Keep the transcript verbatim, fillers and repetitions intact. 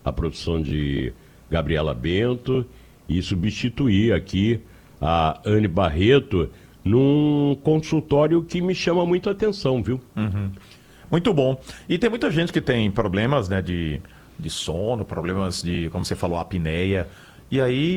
a produção de Gabriela Bento e substituir aqui a Anne Barreto num consultório que me chama muito a atenção, viu? Uhum. Muito bom. E tem muita gente que tem problemas, né, de, de sono, problemas de, como você falou, apneia. E aí